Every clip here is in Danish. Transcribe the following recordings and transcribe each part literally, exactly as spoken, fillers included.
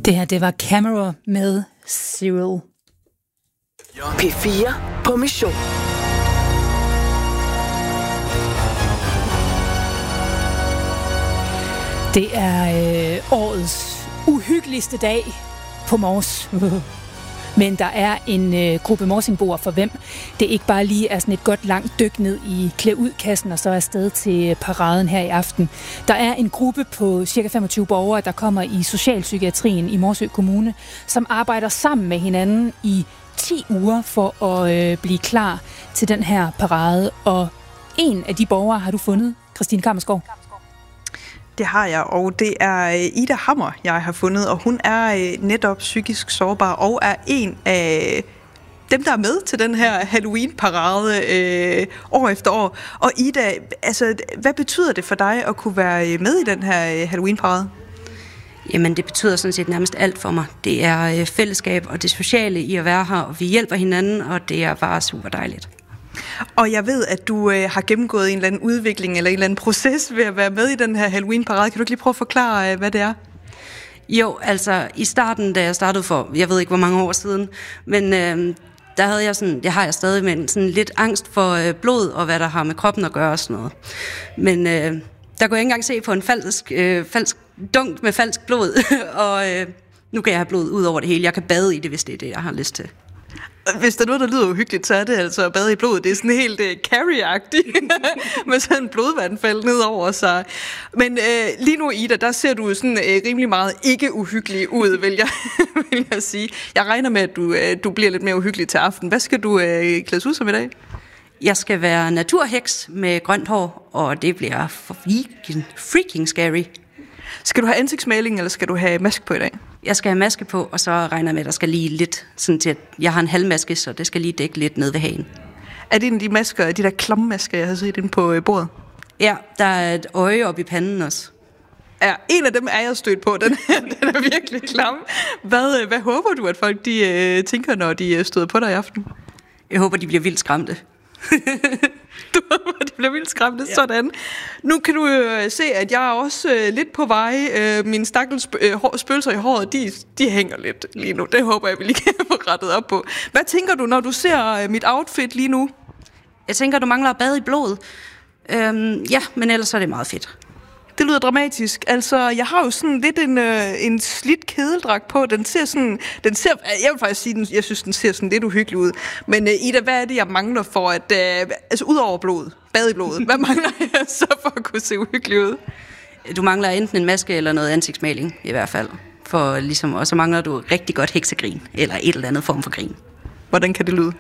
Det her, det var Camera med Cyril. P fire på mission. Det er øh, årets uhyggeligste dag på Mors. Men der er en øh, gruppe morsingboer, for hvem det ikke bare lige er sådan et godt langt dyk ned i klæd ud-kassen og så afsted til paraden her i aften. Der er en gruppe på cirka femogtyve borgere, der kommer i socialpsykiatrien i Morsø Kommune, som arbejder sammen med hinanden i ti uger for at øh, blive klar til den her parade. Og en af de borgere har du fundet, Christine Kammersgaard. Det har jeg, og det er Ida Hammer, jeg har fundet, og hun er netop psykisk sårbar og er en af dem, der er med til den her Halloween-parade øh, år efter år. Og Ida, altså, hvad betyder det for dig at kunne være med i den her Halloween-parade? Jamen, det betyder sådan set nærmest alt for mig. Det er fællesskab og det sociale i at være her, og vi hjælper hinanden, og det er bare super dejligt. Og jeg ved, at du øh, har gennemgået en eller anden udvikling eller en eller anden proces ved at være med i den her Halloween-parade. Kan du ikke lige prøve at forklare, øh, hvad det er? Jo, altså i starten, da jeg startede for, jeg ved ikke hvor mange år siden, men øh, der havde jeg sådan, det har jeg stadig, men sådan lidt angst for øh, blod og hvad der har med kroppen at gøre og sådan noget. Men øh, der kunne jeg ikke engang se på en falsk, øh, falsk dunk med falsk blod, og øh, nu kan jeg have blod ud over det hele. Jeg kan bade i det, hvis det er det, jeg har lyst til. Hvis der er noget, der lyder uhyggeligt, så er det altså at bade i blod. Det er sådan helt uh, Carrie-agtigt, med sådan en blodvandfald ned over sig. Men uh, lige nu, Ida, der ser du sådan uh, rimelig meget ikke uhyggelig ud, vil jeg, vil jeg sige. Jeg regner med, at du, uh, du bliver lidt mere uhyggelig til aften. Hvad skal du uh, klædes ud som i dag? Jeg skal være naturheks med grønt hår, og det bliver freaking, freaking scary. Skal du have ansigtsmaling, eller skal du have maske på i dag? Jeg skal have maske på, og så regner jeg med, at der skal lige lidt, sådan til at jeg har en halvmaske, så det skal lige dække lidt ned ved hagen. Er det en af de masker, de der klammemasker, jeg har set inde på bordet? Ja, der er et øje oppe i panden også. Ja, en af dem er jeg stødt på, den, den er virkelig klam. Hvad, hvad håber du, at folk de, uh, tænker, når de støder på dig i aften? Jeg håber, de bliver vildt skræmte. Du håber, de bliver vildt skræmte, ja. Sådan. Nu kan du øh, se, at jeg er også øh, lidt på vej. Øh, mine stakkels øh, spøgelser i håret, de, de hænger lidt lige nu. Det håber jeg, vi lige kan få rettet op på. Hvad tænker du, når du ser øh, mit outfit lige nu? Jeg tænker, du mangler at bade i blod. Øhm, ja, men ellers er det meget fedt. Det lyder dramatisk. Altså, jeg har jo sådan lidt en, øh, en slidt kedeldragt på. Den ser sådan, den ser, jeg vil faktisk sige, den, jeg synes, den ser sådan lidt uhyggelig ud. Men øh, Ida, hvad er det, jeg mangler for at, øh, altså ud over blod, bad i blodet, hvad mangler jeg så for at kunne se uhyggelig ud? Du mangler enten en maske eller noget ansigtsmaling, i hvert fald. For ligesom, og så mangler du rigtig godt heksegrin, eller et eller andet form for grin. Hvordan kan det lyde?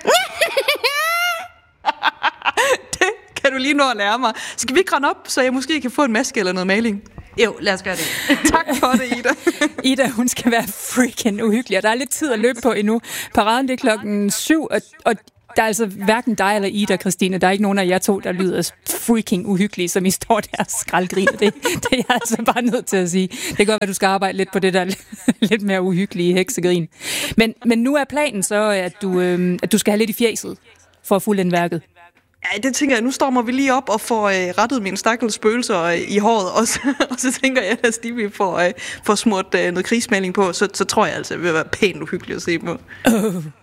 Kan du lige nå at lære mig? Skal vi ikke rende op, så jeg måske kan få en maske eller noget maling? Jo, lad os gøre det. Tak for det, Ida. Ida, hun skal være freaking uhyggelig, og der er lidt tid at løbe på endnu. Paraden, det er klokken syv, og, og der er altså hverken dig eller Ida, Christine. Der er ikke nogen af jer to, der lyder freaking uhyggelige, som I står der og skraldgriner. Det, det er jeg altså bare nødt til at sige. Det kan godt være, at du skal arbejde lidt på det der lidt mere uhyggelige heksegrin. Men, men nu er planen så, at du, øh, at du skal have lidt i fjeset for at fuldende værket. Ja, det tænker jeg. Nu stormer vi lige op og får øh, rettet mine stakkels spøgelser øh, i håret. Og så, og så tænker jeg, at Stevie får, øh, får smurt øh, noget krigsmaling på. Så, så tror jeg altså, at det vil være pænt uhyggeligt at se på. Oh.